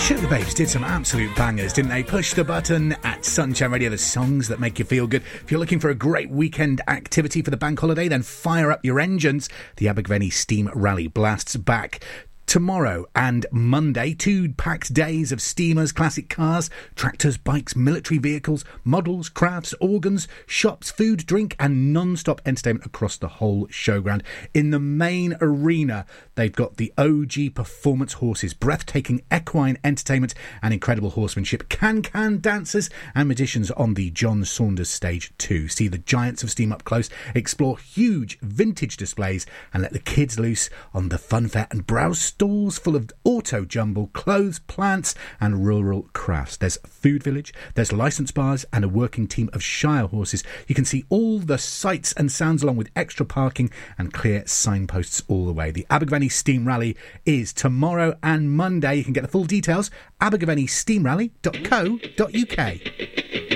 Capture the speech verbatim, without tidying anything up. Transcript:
Sugababes did some absolute bangers, didn't they? Push the button at Sunshine Radio, the songs that make you feel good. If you're looking for a great weekend activity for the bank holiday, then fire up your engines. The Abergavenny Steam Rally blasts back tomorrow and Monday. Two packed days of steamers, classic cars, tractors, bikes, military vehicles, models, crafts, organs, shops, food, drink and non-stop entertainment across the whole showground. In the main arena, they've got the O G performance horses, breathtaking equine entertainment and incredible horsemanship, can-can dancers and magicians on the John Saunders stage too. See the giants of steam up close, explore huge vintage displays and let the kids loose on the fun fair and browse stalls full of auto jumble, clothes, plants and rural crafts. There's food village, there's licensed bars and a working team of Shire horses. You can see all the sights and sounds along with extra parking and clear signposts all the way. The Abergavenny Steam Rally is tomorrow and Monday. You can get the full details abergavenny steam rally dot co dot uk.